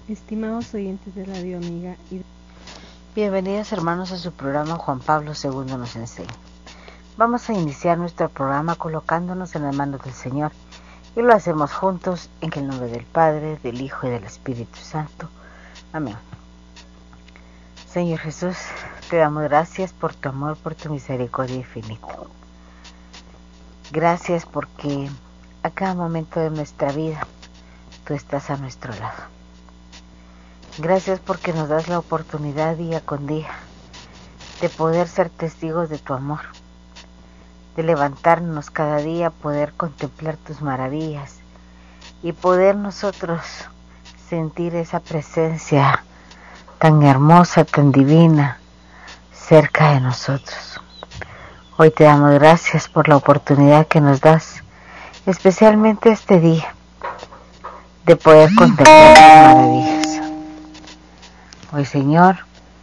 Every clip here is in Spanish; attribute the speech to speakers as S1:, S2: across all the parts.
S1: Estimados oyentes de Radio Amiga
S2: bienvenidos hermanos a su programa Juan Pablo II nos enseña. Vamos a iniciar nuestro programa colocándonos en las manos del Señor y lo hacemos juntos en el nombre del Padre, del Hijo y del Espíritu Santo. Amén. Señor Jesús, te damos gracias por tu amor, por tu misericordia infinita. Gracias porque a cada momento de nuestra vida tú estás a nuestro lado. Gracias porque nos das la oportunidad día con día de poder ser testigos de tu amor, de levantarnos cada día, poder contemplar tus maravillas y poder nosotros sentir esa presencia tan hermosa, tan divina cerca de nosotros. Hoy te damos gracias por la oportunidad que nos das, especialmente este día, de poder contemplar tus maravillas. Hoy, Señor,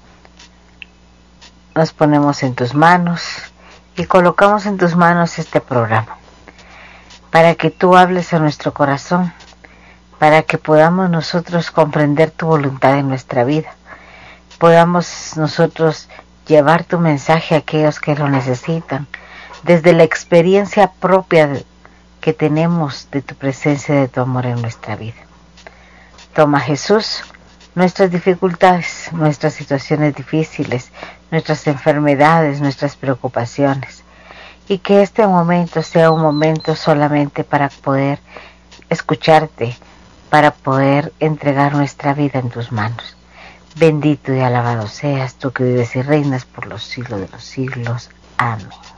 S2: nos ponemos en tus manos y colocamos en tus manos este programa, para que tú hables a nuestro corazón, para que podamos nosotros comprender tu voluntad en nuestra vida, podamos nosotros llevar tu mensaje a aquellos que lo necesitan, desde la experiencia propia que tenemos de tu presencia y de tu amor en nuestra vida. Toma, Jesús, nuestras dificultades, nuestras situaciones difíciles, nuestras enfermedades, nuestras preocupaciones, y que este momento sea un momento solamente para poder escucharte, para poder entregar nuestra vida en tus manos. Bendito y alabado seas tú que vives y reinas por los siglos de los siglos. Amén.